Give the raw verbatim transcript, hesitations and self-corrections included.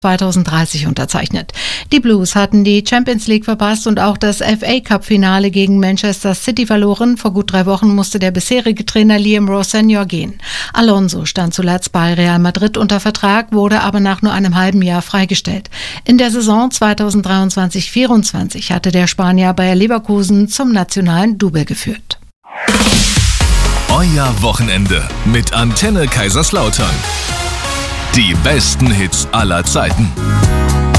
zweitausenddreißig unterzeichnet. Die Blues hatten die Champions League verpasst und auch das F A Cup-Finale gegen Manchester City verloren. Vor gut drei Wochen musste der bisherige Trainer Liam Ross Senior gehen. Alonso stand zuletzt bei Real Madrid unter Vertrag, wurde aber nach nur einem halben Jahr freigestellt. In der Saison zweitausenddreiundzwanzig vierundzwanzig hatte der Spanier Bayer Leverkusen zum nationalen Double geführt. Euer Wochenende mit Antenne Kaiserslautern. Die besten Hits aller Zeiten.